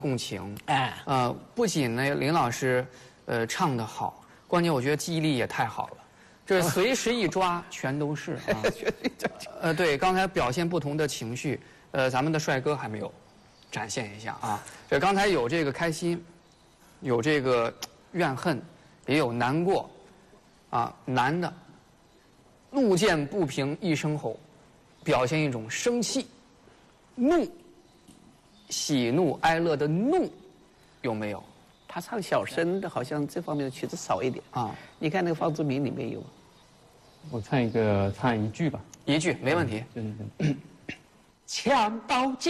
共情。 哎， 不仅呢林老师唱得好，关键我觉得记忆力也太好了，这随时一抓全都是啊。对，刚才表现不同的情绪，咱们的帅哥还没有展现一下啊。这刚才有这个开心，有这个怨恨，也有难过，啊，男的路见不平一声吼，表现一种生气、怒、喜怒哀乐的怒，有没有？ 他唱小声的，好像这方面的曲子少一点啊。 你看那个方志敏里面有。 我唱一句吧。 一句没问题。 就是枪刀剑。